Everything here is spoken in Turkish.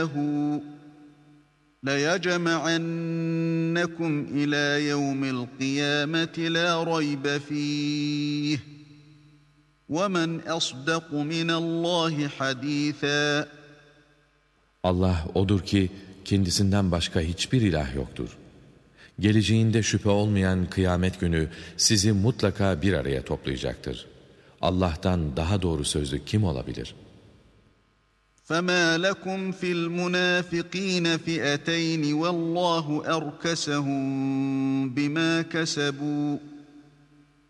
لَيَجْمَعَنَّكُمْ إِلَى يَوْمِ الْقِيَامَةِ لَا رَيْبَ فِيهِ وَمَنْ أَصْدَقُ مِنَ اللّٰهِ حَد۪يثًا. Allah odur ki kendisinden başka hiçbir ilah yoktur. Geleceğinde şüphe olmayan kıyamet günü sizi mutlaka bir araya toplayacaktır. Allah'tan daha doğru sözlü kim olabilir? فَمَا لَكُمْ فِي الْمُنَافِقِينَ فِئَتَيْنِ وَاللّٰهُ أَرْكَسَهُم بِمَا كَسَبُوا